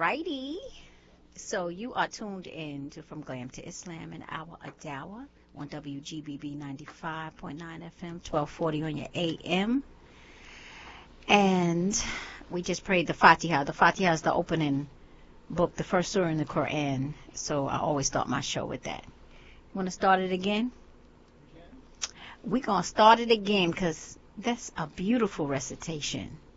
Righty. So you are tuned in to From Glam to Islam and Our Adawa on WGBB 95.9 FM, 1240 on your AM. And we just prayed the Fatiha. The Fatiha is the opening book, the first surah in the Quran. So I always start my show with that. Want to start it again? We're going to start it again because that's a beautiful recitation.